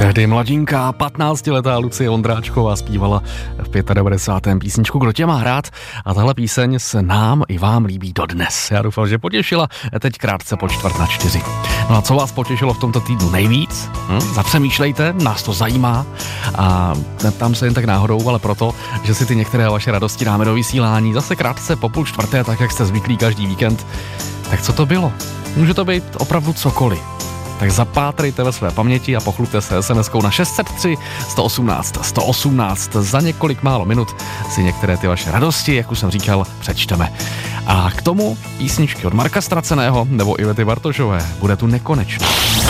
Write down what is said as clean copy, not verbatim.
Tehdy mladinká, 15letá Lucie Ondráčková zpívala v 95. písničku Kdo tě má hrát a tahle píseň se nám i vám líbí dodnes. Já doufám, že potěšila, teď krátce po 3:45. No a co vás potěšilo v tomto týdnu nejvíc? Zapřemýšlejte, nás to zajímá a neptám se jen tak náhodou, ale proto, že si ty některé vaše radosti dáme do vysílání zase krátce po 3:30, tak jak jste zvyklí každý víkend. Tak co to bylo? Může to být opravdu cokoliv. Tak zapátrejte ve své paměti a pochlupte se SMS-kou na 603 118 118. Za několik málo minut si některé ty vaše radosti, jak už jsem říkal, přečteme. A k tomu písničky od Marka Straceného nebo Ivety Bartošové. Bude tu nekonečno.